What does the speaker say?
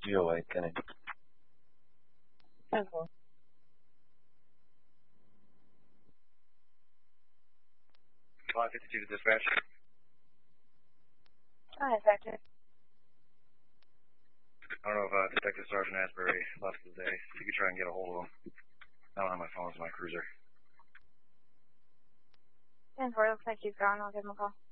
DOA, Kenny. 10-4. 552 to dispatch. Hi, Detective. I don't know if Detective Sergeant Asbury left today. If you could try and get a hold of him. I don't have my phone, it's my cruiser. 10-4, looks like he's gone. I'll give him a call.